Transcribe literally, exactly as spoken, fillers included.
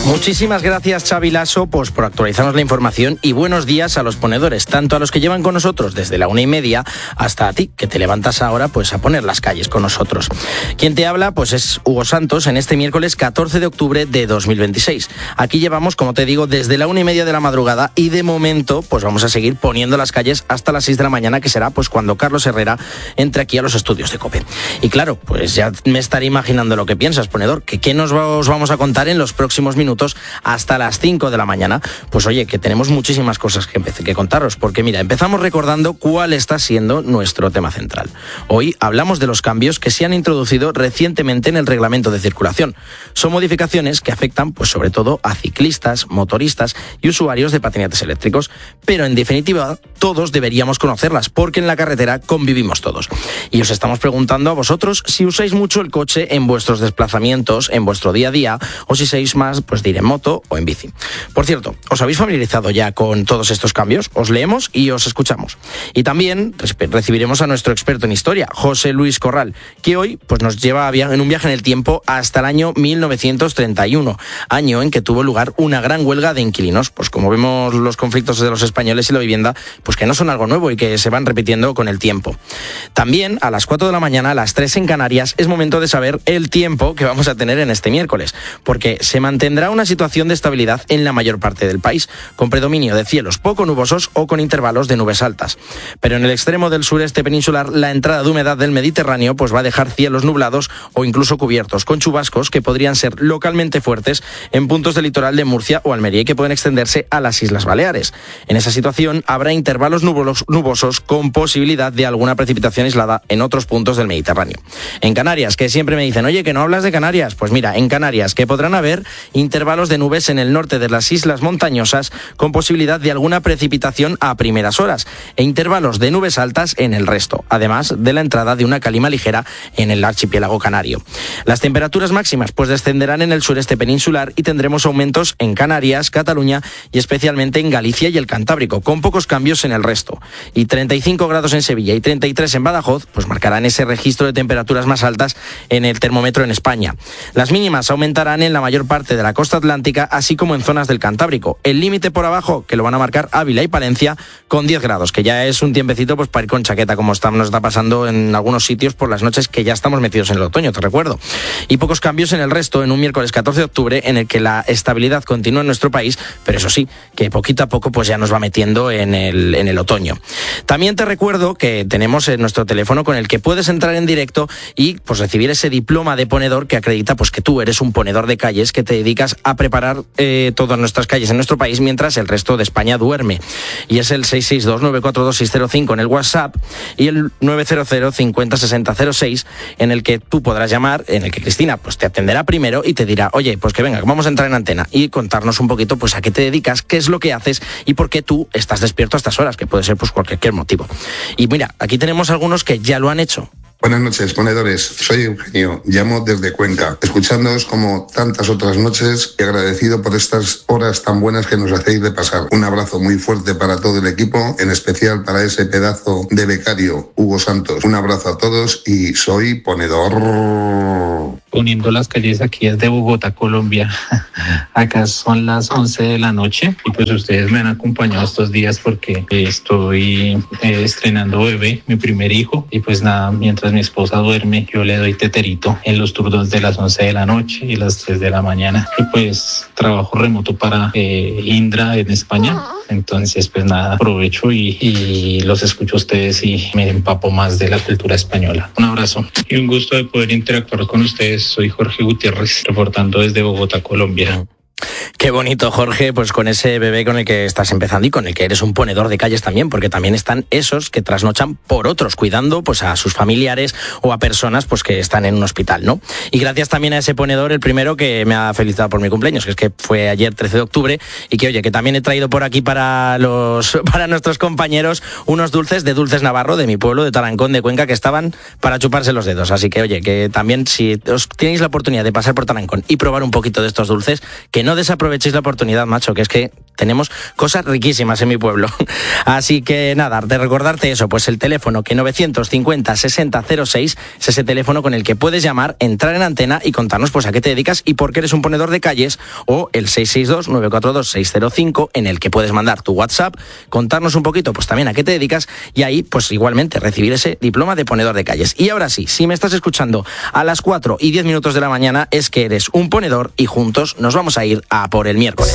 Muchísimas gracias, Xavi Lasso, pues, por actualizarnos la información, y buenos días a los ponedores, tanto a los que llevan con nosotros desde la una y media hasta a ti, que te levantas ahora pues a poner las calles con nosotros. Quien te habla pues es Hugo Santos en este miércoles catorce de octubre de dos mil veintiséis. Aquí llevamos, como te digo, desde la una y media de la madrugada, y de momento pues vamos a seguir poniendo las calles hasta las seis de la mañana, que será pues cuando Carlos Herrera entre aquí a los estudios de COPE. Y claro, pues ya me estaré imaginando lo que piensas, ponedor, que qué nos os vamos a contar en los próximos minutos hasta las cinco de la mañana. Pues oye, que tenemos muchísimas cosas que, que contaros, porque mira, empezamos recordando cuál está siendo nuestro tema central. Hoy hablamos de los cambios que se han introducido recientemente en el reglamento de circulación. Son modificaciones que afectan pues sobre todo a ciclistas, motoristas y usuarios de patinetes eléctricos, pero en definitiva todos deberíamos conocerlas, porque en la carretera convivimos todos. Y os estamos preguntando a vosotros si usáis mucho el coche en vuestros desplazamientos, en vuestro día a día, o si sois más pues de ir en moto o en bici. Por cierto, ¿os habéis familiarizado ya con todos estos cambios? Os leemos y os escuchamos. Y también recibiremos a nuestro experto en historia, José Luis Corral, que hoy pues, nos lleva en un viaje en el tiempo hasta el año mil novecientos treinta y uno, año en que tuvo lugar una gran huelga de inquilinos. Pues como vemos, los conflictos de los españoles y la vivienda, pues que no son algo nuevo y que se van repitiendo con el tiempo. También a las cuatro de la mañana, a las tres en Canarias, es momento de saber el tiempo que vamos a tener en este miércoles, porque se mantendrá una situación de estabilidad en la mayor parte del país, con predominio de cielos poco nubosos o con intervalos de nubes altas. Pero en el extremo del sureste peninsular, la entrada de humedad del Mediterráneo pues va a dejar cielos nublados o incluso cubiertos, con chubascos que podrían ser localmente fuertes en puntos del litoral de Murcia o Almería y que pueden extenderse a las Islas Baleares. En esa situación habrá intervalos nubosos, nubosos con posibilidad de alguna precipitación aislada en otros puntos del Mediterráneo. En Canarias, que siempre me dicen, oye, que no hablas de Canarias, pues mira, en Canarias, que podrán haber intervalos de nubes en el norte de las islas montañosas con posibilidad de alguna precipitación a primeras horas e intervalos de nubes altas en el resto, además de la entrada de una calima ligera en el archipiélago canario. Las temperaturas máximas pues descenderán en el sureste peninsular y tendremos aumentos en Canarias, Cataluña y especialmente en Galicia y el Cantábrico, con pocos cambios en el resto. Y treinta y cinco grados en Sevilla y treinta y tres en Badajoz pues marcarán ese registro de temperaturas más altas en el termómetro en España. Las mínimas aumentarán en la mayor parte de la costa atlántica, así como en zonas del Cantábrico. El límite por abajo que lo van a marcar Ávila y Palencia con diez grados, que ya es un tiempecito pues para ir con chaqueta, como está, nos está pasando en algunos sitios por las noches, que ya estamos metidos en el otoño, te recuerdo. Y pocos cambios en el resto en un miércoles catorce de octubre en el que la estabilidad continúa en nuestro país, pero eso sí, que poquito a poco pues ya nos va metiendo en el, en el otoño. También te recuerdo que tenemos en nuestro teléfono con el que puedes entrar en directo y pues recibir ese diploma de ponedor que acredita pues que tú eres un ponedor de calles, que te dedicas a preparar eh, todas nuestras calles en nuestro país mientras el resto de España duerme. Y es el seis seis dos, nueve cuatro dos, seis cero cinco en el WhatsApp y el nueve cero cero, cincuenta, sesenta, cero seis en el que tú podrás llamar, en el que Cristina pues te atenderá primero y te dirá, oye, pues que venga, vamos a entrar en antena y contarnos un poquito pues a qué te dedicas, qué es lo que haces y por qué tú estás despierto a estas horas, que puede ser pues cualquier motivo. Y mira, aquí tenemos algunos que ya lo han hecho. Buenas noches, ponedores. Soy Eugenio, llamo desde Cuenca, escuchándoos como tantas otras noches y agradecido por estas horas tan buenas que nos hacéis de pasar. Un abrazo muy fuerte para todo el equipo, en especial para ese pedazo de becario, Hugo Santos. Un abrazo a todos y soy ponedor. Poniendo las calles aquí desde Bogotá, Colombia. Acá son las once de la noche y pues ustedes me han acompañado estos días porque estoy eh, estrenando bebé, mi primer hijo, y pues nada, mientras mi esposa duerme, yo le doy teterito en los turnos de las once de la noche y las tres de la mañana. Y pues trabajo remoto para eh, Indra en España. Entonces, pues nada, aprovecho y, y los escucho a ustedes y me empapo más de la cultura española. Un abrazo y un gusto de poder interactuar con ustedes. Soy Jorge Gutiérrez, reportando desde Bogotá, Colombia. Qué bonito, Jorge, pues con ese bebé con el que estás empezando y con el que eres un ponedor de calles también, porque también están esos que trasnochan por otros, cuidando pues a sus familiares o a personas pues que están en un hospital, ¿no? Y gracias también a ese ponedor, el primero que me ha felicitado por mi cumpleaños, que es que fue ayer trece de octubre, y que oye, que también he traído por aquí para los para nuestros compañeros unos dulces de Dulces Navarro, de mi pueblo, de Tarancón de Cuenca, que estaban para chuparse los dedos. Así que oye, que también si os tenéis la oportunidad de pasar por Tarancón y probar un poquito de estos dulces, que no desaprovechéis la oportunidad, macho, que es que tenemos cosas riquísimas en mi pueblo. Así que nada, de recordarte eso, pues el teléfono que novecientos cincuenta sesenta cero seis es ese teléfono con el que puedes llamar, entrar en antena y contarnos pues a qué te dedicas y por qué eres un ponedor de calles, o el seis seis dos nueve cuatro dos seis cero cinco en el que puedes mandar tu WhatsApp, contarnos un poquito pues también a qué te dedicas y ahí pues igualmente recibir ese diploma de ponedor de calles. Y ahora sí, si me estás escuchando a las cuatro y diez minutos de la mañana es que eres un ponedor y juntos nos vamos a ir a por el miércoles.